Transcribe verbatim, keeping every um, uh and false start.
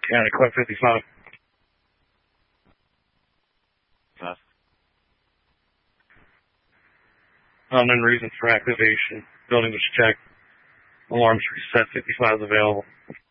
County, Quest fifty-five. Pass. Unknown reason for activation. Building was checked. Alarms reset. fifty-five is available.